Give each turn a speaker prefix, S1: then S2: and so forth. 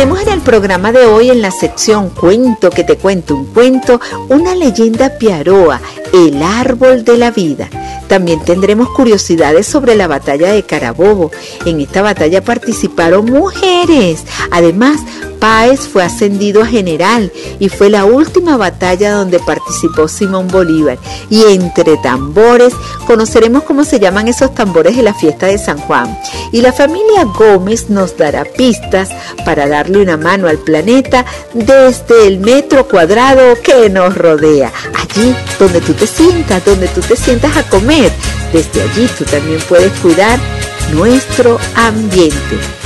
S1: Tenemos en el programa de hoy, en la sección Cuento que te cuento un cuento, una leyenda piaroa, el árbol de la vida. También tendremos curiosidades sobre la batalla de Carabobo. En esta batalla participaron mujeres. Además, Páez fue ascendido a general y fue la última batalla donde participó Simón Bolívar. Y entre tambores conoceremos cómo se llaman esos tambores de la fiesta de San Juan. Y la familia Gómez nos dará pistas para darle una mano al planeta desde el metro cuadrado que nos rodea. Allí donde tú te sientas a comer. Desde allí tú también puedes cuidar nuestro ambiente.